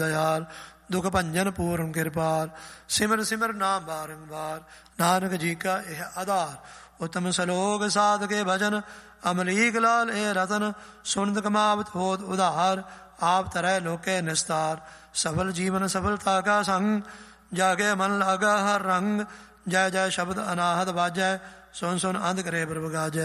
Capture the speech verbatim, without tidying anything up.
ਦਇਆਲ, ਦੁਖ ਭੰਜਨ ਪੂਰਨ ਕਿਰਪਾਲ। ਸਿਮਰ ਸਿਮਰ ਨਾਮ ਬਾਰੰਬਾਰ, ਨਾਨਕ ਜੀ ਕਾ ਇਹ ਆਧਾਰ। ਉਤਮ ਸਲੋਕ ਸਾਧ ਕੇ ਭਜਨ, ਅਮਲੀਕ ਲਾਲ ਇਹ ਰਤਨ। ਸੁਨਤ ਕਮਾਵਤ ਹੋਤ ਉਧਾਰ, ਆਪ ਤਰੈ ਲੋਕੇ ਨਿਸਤਾਰ। ਸਫਲ ਜੀਵਨ ਸਫਲਤਾ ਕਾ ਸੰਗ, ਜਾਗੇ ਮਨ ਲਾਗਾ ਹਰ ਰੰਗ। ਜੈ ਜੈ ਸ਼ਬਦ ਅਨਾਹਤ ਵਾਜੈ, ਸੁਨ ਸੁਨ ਅੰਧ ਕਰੇ ਪ੍ਰਭ ਗਾਜੈ।